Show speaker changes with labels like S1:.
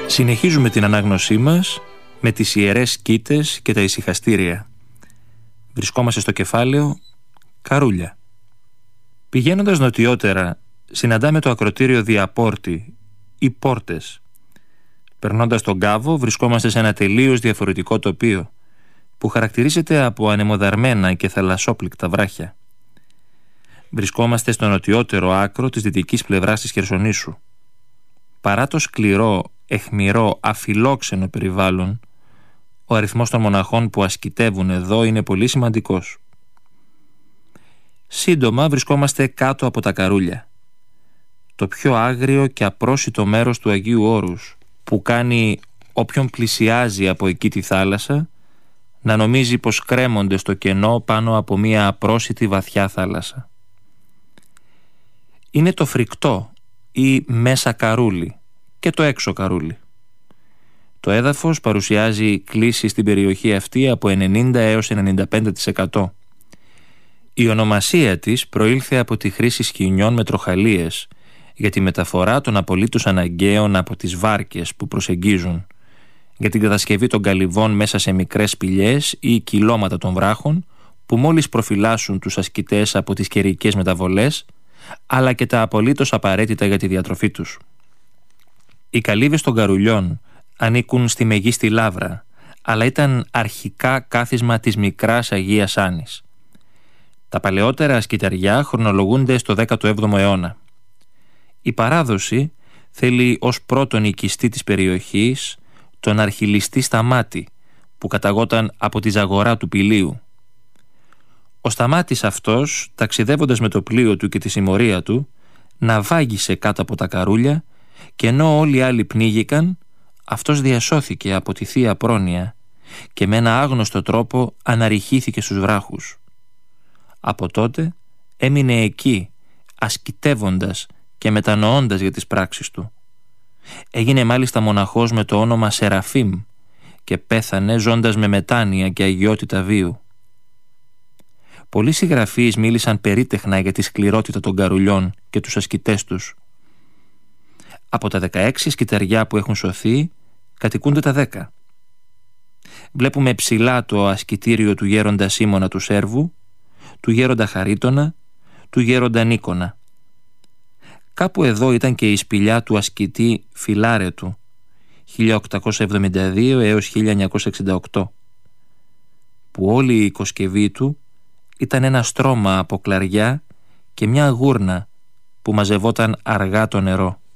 S1: Συνεχίζουμε την ανάγνωσή μας με τις ιερές σκήτες και τα ησυχαστήρια. Βρισκόμαστε στο κεφάλαιο Καρούλια. Πηγαίνοντας νοτιότερα, συναντάμε το ακρωτήριο Διαπόρτη ή Πόρτες. Περνώντας τον Κάβο, βρισκόμαστε σε ένα τελείως διαφορετικό τοπίο, που χαρακτηρίζεται από ανεμοδαρμένα και θαλασσόπληκτα βράχια. Βρισκόμαστε στο νοτιότερο άκρο της δυτικής πλευράς της Χερσονήσου. Παρά το σκληρό, αιχμηρό, αφιλόξενο περιβάλλον, ο αριθμός των μοναχών που ασκητεύουν εδώ είναι πολύ σημαντικός. Σύντομα βρισκόμαστε κάτω από τα Καρούλια, το πιο άγριο και απρόσιτο μέρος του Αγίου Όρους, που κάνει όποιον πλησιάζει από εκεί τη θάλασσα να νομίζει πως κρέμονται στο κενό πάνω από μια απρόσιτη βαθιά θάλασσα. Είναι το φρικτό ή μέσα Καρούλι και το έξω Καρούλι. Το έδαφος παρουσιάζει κλίση στην περιοχή αυτή από 90 έως 95%. Η ονομασία της προήλθε από τη χρήση σκοινιών με τροχαλίες για τη μεταφορά των απολύτως αναγκαίων από τις βάρκες που προσεγγίζουν, για την κατασκευή των καλυβών μέσα σε μικρές σπηλιές ή κυλώματα των βράχων που μόλις προφυλάσσουν τους ασκητές από τις καιρικές μεταβολές, αλλά και τα απολύτως απαραίτητα για τη διατροφή τους. Οι καλύβες των Καρουλιών ανήκουν στη Μεγίστη Λαύρα, αλλά ήταν αρχικά κάθισμα της Μικράς Αγίας Άνης. Τα παλαιότερα ασκητεριά χρονολογούνται στο 17ο αιώνα. Η παράδοση θέλει ως πρώτον οικιστή της περιοχής τον αρχιλιστή Σταμάτη, που καταγόταν από τη Ζαγορά του Πηλίου. Ο Σταμάτης αυτός, ταξιδεύοντας με το πλοίο του και τη συμμορία του, ναυάγησε κάτω από τα Καρούλια, και ενώ όλοι οι άλλοι πνίγηκαν, αυτός διασώθηκε από τη Θεία Πρόνοια και με ένα άγνωστο τρόπο αναρριχήθηκε στους βράχους. Από τότε έμεινε εκεί, ασκητεύοντας και μετανοώντας για τις πράξεις του. Έγινε μάλιστα μοναχός με το όνομα Σεραφείμ και πέθανε ζώντας με μετάνοια και αγιότητα βίου. Πολλοί συγγραφείς μίλησαν περίτεχνα για τη σκληρότητα των Καρουλιών και τους ασκητές τους. Από τα 16 ασκητεριά που έχουν σωθεί, κατοικούνται τα 10. Βλέπουμε ψηλά το ασκητήριο του γέροντα Σίμωνα του Σέρβου, του γέροντα Χαρίτωνα, του γέροντα Νίκονα. Κάπου εδώ ήταν και η σπηλιά του ασκητή Φιλάρετου, 1872 έως 1968, που όλη η οικοσκευή του ήταν ένα στρώμα από κλαριά και μια γούρνα που μαζευόταν αργά το νερό.